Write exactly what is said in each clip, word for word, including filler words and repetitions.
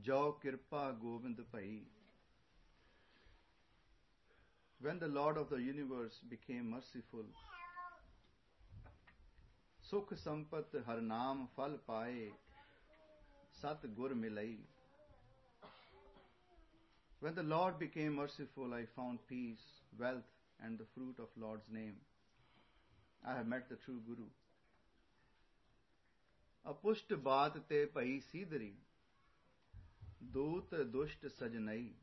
Jo Kirpa Govind Pai. When the Lord of the universe became merciful, Sukh Sampat Har Naam Phal Paye, Sat Gur Milai. When the Lord became merciful, I found peace, wealth, and the fruit of Lord's name. I have met the true Guru. Apusht baat te pai sidri, doot dusht sajnai.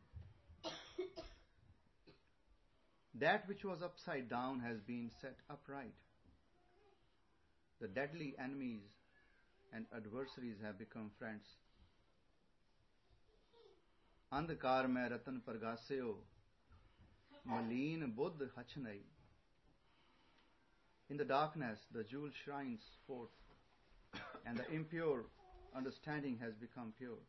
That which was upside down has been set upright. The deadly enemies and adversaries have become friends. Andhkar mein ratan pargaseo, maleen buddh hachnai. In the darkness, the jewel shines forth, and the impure understanding has become pure.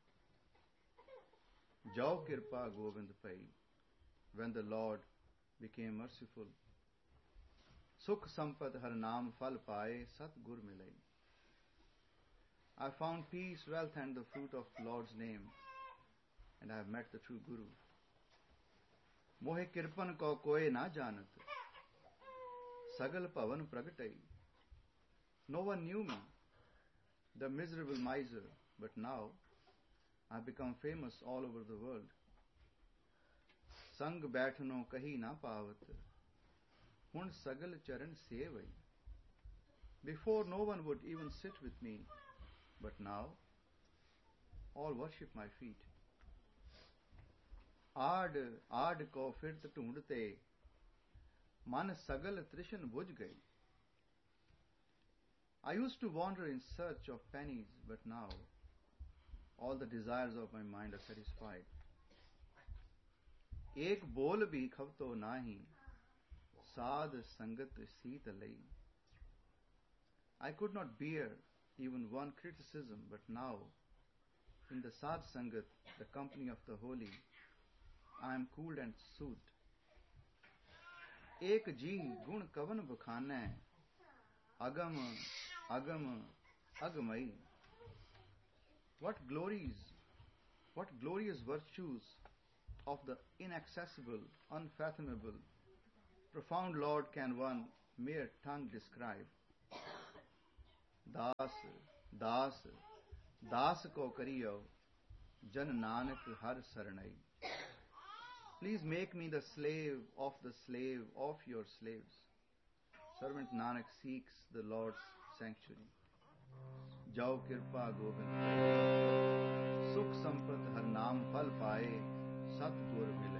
Jo Kirpa Govind Pai. When the Lord became merciful, Sukh Sampad Har Naam Phal Paye, Sat Gur Milai. I found peace, wealth, and the fruit of Lord's name, and I have met the true Guru. Mohe kirpan ko koe na janat, sagal pavan pragatai. No one knew me, the miserable miser, but now I have become famous all over the world. Sang baithno kahi na pavat, hun sagal charan sevai. Before no one would even sit with me, but now all worship my feet. Aad aad ko firt ढूंढते, मन सगल तृष्ण बुझ गई. I used to wander in search of pennies, but now all the desires of my mind are satisfied. एक बोल भी खवतो नाही, साध संगत सीत लई. I could not bear even one criticism, but now in the Sadh Sangat, the company of the holy, I am cooled and soothed. एक जी गुण कवन बखानै, agam agam agamai. What glories, what glorious virtues of the inaccessible, unfathomable, profound Lord can one mere tongue describe. Das, das, das ko kariyo, jan nanak har saranai. Please make me the slave of the slave of your slaves. Servant Nanak seeks the Lord's sanctuary. Jo Kirpa Govind Pai. Sukh Sampat Har Naam Phal Paye, Sat Gur Milai.